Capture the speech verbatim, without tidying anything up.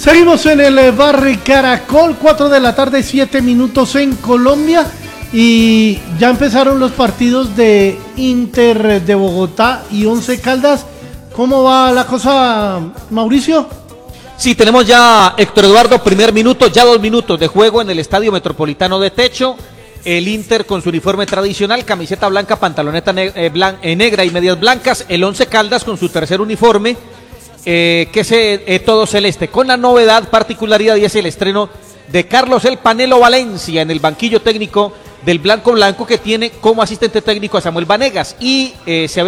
Seguimos en el Barri Caracol, cuatro de la tarde, siete minutos en Colombia. Y ya empezaron los partidos de Inter de Bogotá y Once Caldas. ¿Cómo va la cosa, Mauricio? Sí, tenemos ya, Héctor Eduardo, primer minuto, ya dos minutos de juego en el Estadio Metropolitano de Techo. El Inter con su uniforme tradicional, camiseta blanca, pantaloneta ne eh, blan eh, negra y medias blancas. El Once Caldas con su tercer uniforme, eh, que es eh, todo celeste, con la novedad, particularidad, y es el estreno de Carlos El Panelo Valencia en el banquillo técnico del Blanco Blanco, que tiene como asistente técnico a Samuel Vanegas, y eh, se había